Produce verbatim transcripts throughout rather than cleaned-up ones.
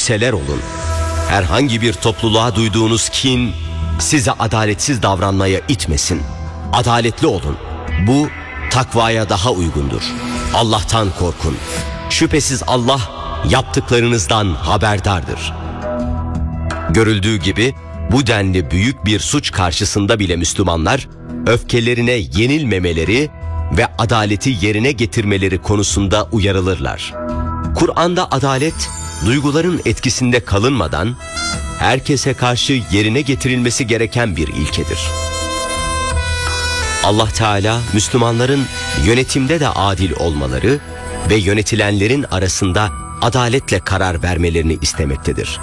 kimseler olun. Herhangi bir topluluğa duyduğunuz kin size adaletsiz davranmaya itmesin. Adaletli olun. Bu takvaya daha uygundur. Allah'tan korkun. Şüphesiz Allah yaptıklarınızdan haberdardır. Görüldüğü gibi bu denli büyük bir suç karşısında bile Müslümanlar öfkelerine yenilmemeleri ve adaleti yerine getirmeleri konusunda uyarılırlar. Kur'an'da adalet, duyguların etkisinde kalınmadan herkese karşı yerine getirilmesi gereken bir ilkedir. Allah Teala Müslümanların yönetimde de adil olmaları ve yönetilenlerin arasında adaletle karar vermelerini istemektedir.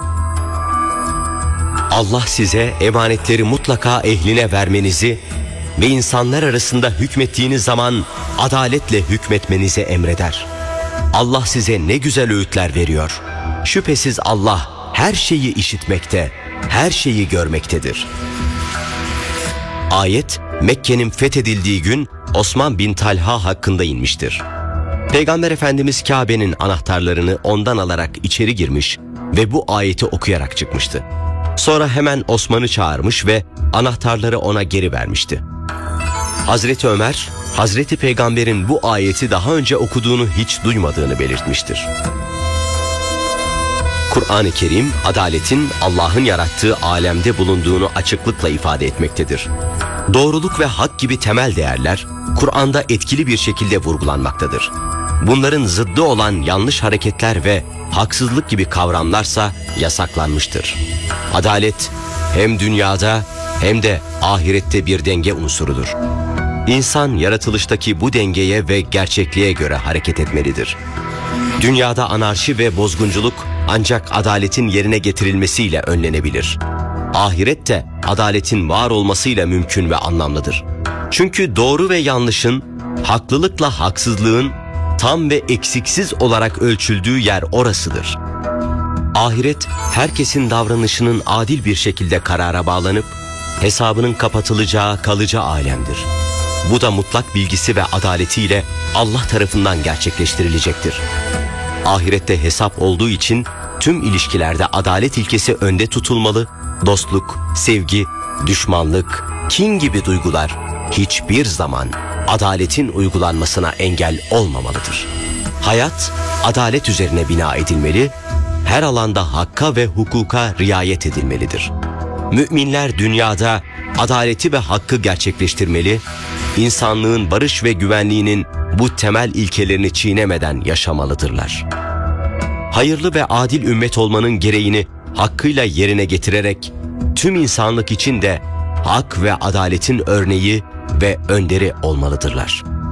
Allah size emanetleri mutlaka ehline vermenizi ve insanlar arasında hükmettiğiniz zaman adaletle hükmetmenizi emreder. Allah size ne güzel öğütler veriyor. Şüphesiz Allah her şeyi işitmekte, her şeyi görmektedir. Ayet, Mekke'nin fethedildiği gün Osman bin Talha hakkında inmiştir. Peygamber Efendimiz Kabe'nin anahtarlarını ondan alarak içeri girmiş ve bu ayeti okuyarak çıkmıştı. Sonra hemen Osman'ı çağırmış ve anahtarları ona geri vermişti. Hazreti Ömer, Hazreti Peygamber'in bu ayeti daha önce okuduğunu hiç duymadığını belirtmiştir. Kur'an-ı Kerim, adaletin Allah'ın yarattığı alemde bulunduğunu açıklıkla ifade etmektedir. Doğruluk ve hak gibi temel değerler, Kur'an'da etkili bir şekilde vurgulanmaktadır. Bunların zıddı olan yanlış hareketler ve haksızlık gibi kavramlarsa yasaklanmıştır. Adalet, hem dünyada hem de ahirette bir denge unsurudur. İnsan yaratılıştaki bu dengeye ve gerçekliğe göre hareket etmelidir. Dünyada anarşi ve bozgunculuk ancak adaletin yerine getirilmesiyle önlenebilir. Ahirette adaletin var olmasıyla mümkün ve anlamlıdır. Çünkü doğru ve yanlışın, haklılıkla haksızlığın tam ve eksiksiz olarak ölçüldüğü yer orasıdır. Ahiret, herkesin davranışının adil bir şekilde karara bağlanıp hesabının kapatılacağı kalıcı alemdir. Bu da mutlak bilgisi ve adaletiyle Allah tarafından gerçekleştirilecektir. Ahirette hesap olduğu için tüm ilişkilerde adalet ilkesi önde tutulmalı, dostluk, sevgi, düşmanlık, kin gibi duygular hiçbir zaman adaletin uygulanmasına engel olmamalıdır. Hayat, adalet üzerine bina edilmeli, her alanda hakka ve hukuka riayet edilmelidir. Müminler dünyada adaleti ve hakkı gerçekleştirmeli, insanlığın barış ve güvenliğinin bu temel ilkelerini çiğnemeden yaşamalıdırlar. Hayırlı ve adil ümmet olmanın gereğini hakkıyla yerine getirerek tüm insanlık için de hak ve adaletin örneği ve önderi olmalıdırlar.